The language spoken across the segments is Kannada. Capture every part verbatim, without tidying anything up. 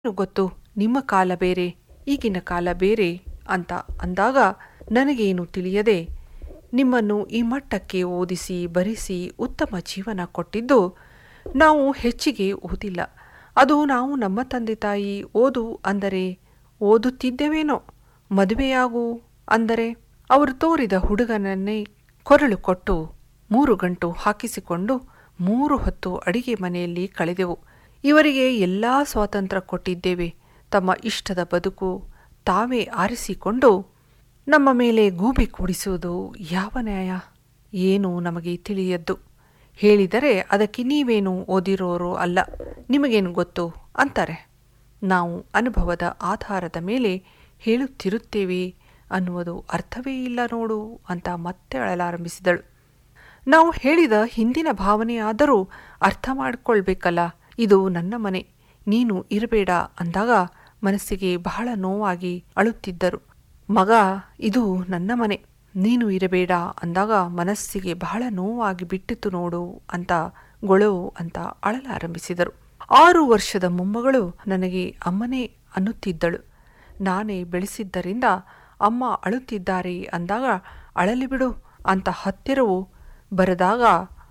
ಗೊತ್ತು, ನಿಮ್ಮ ಕಾಲ ಬೇರೆ ಈಗಿನ ಕಾಲ ಬೇರೆ ಅಂತ ಅಂದಾಗ ನನಗೇನು ತಿಳಿಯದೆ ನಿಮ್ಮನ್ನು ಈ ಮಟ್ಟಕ್ಕೆ ಓದಿಸಿ ಬರೆಸಿ ಉತ್ತಮ ಜೀವನ ಕೊಟ್ಟಿದ್ದು ನಾವು ಹೆಚ್ಚಿಗೆ ಓದಿಲ್ಲ. ಅದು ನಾವು ನಮ್ಮ ತಂದೆ ತಾಯಿ ಓದು ಅಂದರೆ ಓದುತ್ತಿದ್ದೇವೇನೋ, ಮದುವೆಯಾಗು ಅಂದರೆ ಅವರು ತೋರಿದ ಹುಡುಗನನ್ನೇ ಕೊರಳು ಕೊಟ್ಟು ಮೂರು ಗಂಟು ಹಾಕಿಸಿಕೊಂಡು ಮೂರು ಹೊತ್ತು ಅಡಿಗೆ ಮನೆಯಲ್ಲಿ ಕಳೆದೆವು. ಇವರಿಗೆ ಎಲ್ಲ ಸ್ವಾತಂತ್ರ್ಯ ಕೊಟ್ಟಿದ್ದೇವೆ. ತಮ್ಮ ಇಷ್ಟದ ಬದುಕು ತಾವೇ ಆರಿಸಿಕೊಂಡು ನಮ್ಮ ಮೇಲೆ ಗೂಬೆ ಕೂಡಿಸುವುದು ಯಾವ ನ್ಯಾಯ? ಏನು ನಮಗೆ ತಿಳಿಯದ್ದು. ಹೇಳಿದರೆ ಅದಕ್ಕೆ ನೀವೇನು ಓದಿರೋರು ಅಲ್ಲ, ನಿಮಗೇನು ಗೊತ್ತು ಅಂತಾರೆ. ನಾವು ಅನುಭವದ ಆಧಾರದ ಮೇಲೆ ಹೇಳುತ್ತಿರುತ್ತೇವೆ ಅನ್ನುವುದು ಅರ್ಥವೇ ಇಲ್ಲ ನೋಡು ಅಂತ ಮತ್ತೆ ಅಳಲಾರಂಭಿಸಿದಳು. ನಾವು ಹೇಳಿದ ಹಿಂದಿನ ಭಾವನೆಯಾದರೂ ಅರ್ಥ ಮಾಡಿಕೊಳ್ಬೇಕಲ್ಲ. ಇದು ನನ್ನ ಮನೆ, ನೀನು ಇರಬೇಡ ಅಂದಾಗ ಮನಸ್ಸಿಗೆ ಬಹಳ ನೋವಾಗಿ ಅಳುತ್ತಿದ್ದರು. ಮಗ, ಇದು ನನ್ನ ಮನೆ, ನೀನು ಇರಬೇಡ ಅಂದಾಗ ಮನಸ್ಸಿಗೆ ಬಹಳ ನೋವಾಗಿ ಬಿಟ್ಟಿತು ನೋಡು ಅಂತ ಗೊಳವು ಅಂತ ಅಳಲಾರಂಭಿಸಿದರು. ಆರು ವರ್ಷದ ಮೊಮ್ಮಗಳು ನನಗೆ ಅಮ್ಮನೇ ಅನ್ನುತ್ತಿದ್ದಳು. ನಾನೇ ಬೆಳೆಸಿದ್ದರಿಂದ ಅಮ್ಮ ಅಳುತ್ತಿದ್ದಾರೆ ಅಂದಾಗ ಅಳಲಿ ಬಿಡು ಅಂತ ಹತ್ತಿರವು ಬರದಾಗ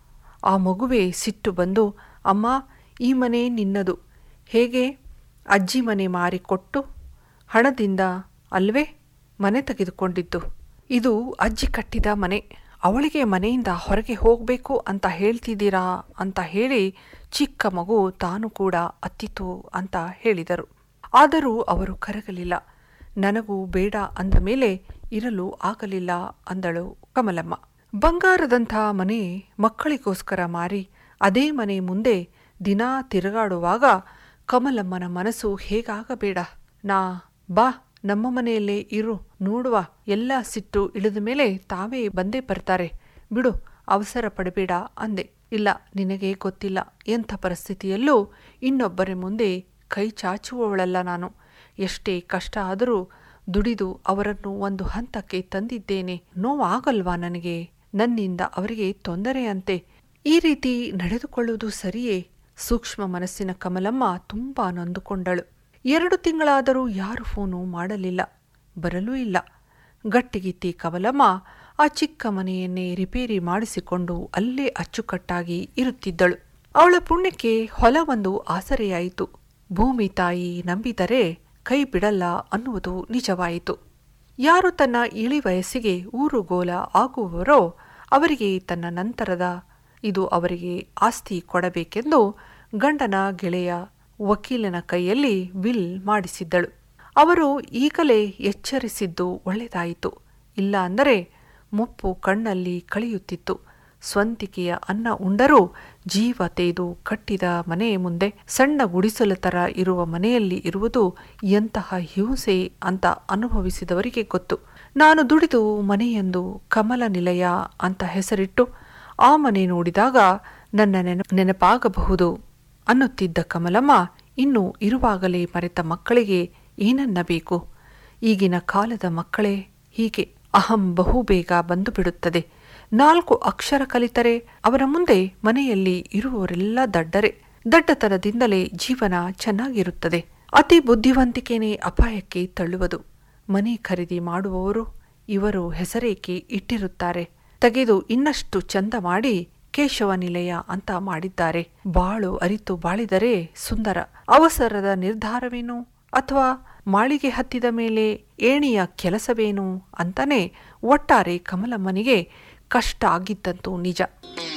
ಆ ಮಗುವೆ ಸಿಟ್ಟು ಬಂದು, ಅಮ್ಮ ಈ ಮನೆ ನಿನ್ನದು, ಹೇಗೆ ಅಜ್ಜಿ ಮನೆ ಮಾರಿಕೊಟ್ಟು ಹಣದಿಂದ ಅಲ್ವೇ ಮನೆ ತೆಗೆದುಕೊಂಡಿದ್ದು, ಇದು ಅಜ್ಜಿ ಕಟ್ಟಿದ ಮನೆ, ಅವಳಿಗೆ ಮನೆಯಿಂದ ಹೊರಗೆ ಹೋಗಬೇಕು ಅಂತ ಹೇಳ್ತಿದ್ದೀರಾ ಅಂತ ಹೇಳಿ ಚಿಕ್ಕ ಮಗು ತಾನು ಕೂಡ ಅತ್ತಿತು ಅಂತ ಹೇಳಿದರು. ಆದರೂ ಅವರು ಕರಗಲಿಲ್ಲ. ನನಗೂ ಬೇಡ ಅಂದ ಮೇಲೆ ಇರಲು ಆಗಲಿಲ್ಲ ಅಂದಳು ಕಮಲಮ್ಮ. ಬಂಗಾರದಂಥ ಮನೆ ಮಕ್ಕಳಿಗೋಸ್ಕರ ಮಾರಿ ಅದೇ ಮನೆ ಮುಂದೆ ದಿನಾ ತಿರುಗಾಡುವಾಗ ಕಮಲಮ್ಮನ ಮನಸ್ಸು ಹೇಗಾಗಬೇಡ? ನಾ ಬಾ ನಮ್ಮ ಮನೆಯಲ್ಲೇ ಇರು ನೋಡುವ, ಎಲ್ಲ ಸಿಟ್ಟು ಇಳಿದ ಮೇಲೆ ತಾವೇ ಬಂದೇ ಬರ್ತಾರೆ, ಬಿಡು, ಅವಸರ ಪಡಬೇಡ ಅಂದೆ. ಇಲ್ಲ, ನಿನಗೆ ಗೊತ್ತಿಲ್ಲ, ಎಂಥ ಪರಿಸ್ಥಿತಿಯಲ್ಲೂ ಇನ್ನೊಬ್ಬರ ಮುಂದೆ ಕೈ ಚಾಚುವವಳಲ್ಲ ನಾನು. ಎಷ್ಟೇ ಕಷ್ಟ ಆದರೂ ದುಡಿದು ಅವರನ್ನು ಒಂದು ಹಂತಕ್ಕೆ ತಂದಿದ್ದೇನೆ. ನೋವಾಗಲ್ವಾ ನನಗೆ? ನನ್ನಿಂದ ಅವರಿಗೆ ತೊಂದರೆಯಂತೆ. ಈ ರೀತಿ ನಡೆದುಕೊಳ್ಳುವುದು ಸರಿಯೇ? ಸೂಕ್ಷ್ಮ ಮನಸ್ಸಿನ ಕಮಲಮ್ಮ ತುಂಬಾ ನೊಂದುಕೊಂಡಳು. ಎರಡು ತಿಂಗಳಾದರೂ ಯಾರು ಫೋನು ಮಾಡಲಿಲ್ಲ, ಬರಲೂ ಇಲ್ಲ. ಗಟ್ಟಿಗಿತ್ತಿ ಕಮಲಮ್ಮ ಆ ಚಿಕ್ಕ ಮನೆಯನ್ನೇ ರಿಪೇರಿ ಮಾಡಿಸಿಕೊಂಡು ಅಲ್ಲೇ ಅಚ್ಚುಕಟ್ಟಾಗಿ ಇರುತ್ತಿದ್ದಳು. ಅವಳ ಪುಣ್ಯಕ್ಕೆ ಹೊಲವೊಂದು ಆಸರೆಯಾಯಿತು. ಭೂಮಿ ತಾಯಿ ನಂಬಿದರೆ ಕೈ ಬಿಡಲ್ಲ ಅನ್ನುವುದು ನಿಜವಾಯಿತು. ಯಾರು ತನ್ನ ಇಳಿ ವಯಸ್ಸಿಗೆ ಊರುಗೋಲ ಆಗುವವರೋ ಅವರಿಗೆ ತನ್ನ ನಂತರದ ಇದು ಅವರಿಗೆ ಆಸ್ತಿ ಕೊಡಬೇಕೆಂದು ಗಂಡನ ಗೆಳೆಯ ವಕೀಲನ ಕೈಯಲ್ಲಿ ವಿಲ್ ಮಾಡಿಸಿದ್ದಳು. ಅವರು ಈಗಲೇ ಎಚ್ಚರಿಸಿದ್ದು ಒಳ್ಳೆದಾಯಿತು. ಇಲ್ಲ ಅಂದರೆ ಮುಪ್ಪು ಕಣ್ಣಲ್ಲಿ ಕಳೆಯುತ್ತಿತ್ತು. ಸ್ವಂತಿಕೆಯ ಅನ್ನ ಉಂಡರೂ ಜೀವ ತೇದು ಕಟ್ಟಿದ ಮನೆ ಮುಂದೆ ಸಣ್ಣ ಗುಡಿಸಲ ತರ ಇರುವ ಮನೆಯಲ್ಲಿ ಇರುವುದು ಎಂತಹ ಹಿಂಸೆ ಅಂತ ಅನುಭವಿಸಿದವರಿಗೆ ಗೊತ್ತು. ನಾನು ದುಡಿದು ಮನೆಯೊಂದು ಕಮಲ ನಿಲಯ ಅಂತ ಹೆಸರಿಟ್ಟು ಆ ಮನೆ ನೋಡಿದಾಗ ನನ್ನ ನೆನ ನೆನಪಾಗಬಹುದು ಅನ್ನುತ್ತಿದ್ದ ಕಮಲಮ್ಮ ಇನ್ನು ಇರುವಾಗಲೇ ಮರೆತ ಮಕ್ಕಳಿಗೆ ಏನನ್ನಬೇಕು? ಈಗಿನ ಕಾಲದ ಮಕ್ಕಳೇ ಹೀಗೆ. ಅಹಂ ಬಹು ಬೇಗ ಬಂದು ಬಿಡುತ್ತದೆ. ನಾಲ್ಕು ಅಕ್ಷರ ಕಲಿತರೆ ಅವರ ಮುಂದೆ ಮನೆಯಲ್ಲಿ ಇರುವವರೆಲ್ಲ ದಡ್ಡರೆ. ದಡ್ಡತನದಿಂದಲೇ ಜೀವನ ಚೆನ್ನಾಗಿರುತ್ತದೆ. ಅತಿ ಬುದ್ಧಿವಂತಿಕೆನೇ ಅಪಾಯಕ್ಕೆ ತಳ್ಳುವುದು. ಮನೆ ಖರೀದಿ ಮಾಡುವವರು ಇವರು ಹೆಸರೇಕೆ ಇಟ್ಟಿರುತ್ತಾರೆ. ತೆಗೆದು ಇನ್ನಷ್ಟು ಚಂದ ಮಾಡಿ ಕೇಶವ ನಿಲಯ ಅಂತ ಮಾಡಿದ್ದಾರೆ. ಬಾಳು ಅರಿತು ಬಾಳಿದರೆ ಸುಂದರ. ಅವಸರದ ನಿರ್ಧಾರವೇನು ಅಥವಾ ಮಾಳಿಗೆ ಹತ್ತಿದ ಮೇಲೆ ಏಣಿಯ ಕೆಲಸವೇನು ಅಂತಾನೆ ಒಟ್ಟಾರೆ ಕಮಲಮ್ಮನಿಗೆ ಕಷ್ಟ ಆಗಿದ್ದಂತೂ ನಿಜ.